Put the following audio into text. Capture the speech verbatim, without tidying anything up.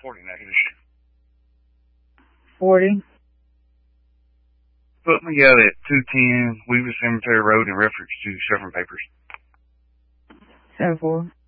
forty negative. forty. Put me out at two ten Weaver Cemetery Road in reference to Chevron Papers. seven four.